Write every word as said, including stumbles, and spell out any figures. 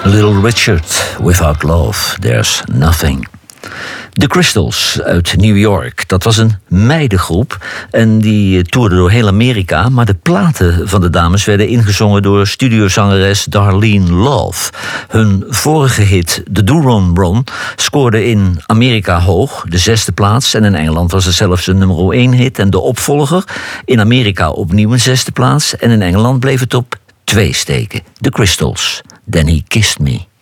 Little Richard, Without Love, There's Nothing. The Crystals uit New York, dat was een meidengroep en die toerde door heel Amerika, maar de platen van de dames werden ingezongen door studiozangeres Darlene Love. Hun vorige hit, The Do-Ron-Ron, scoorde in Amerika hoog, de zesde plaats, en in Engeland was het zelfs een nummer één hit en de opvolger. In Amerika opnieuw een zesde plaats en in Engeland bleef het op twee steken. The Crystals, Then He Kissed Me.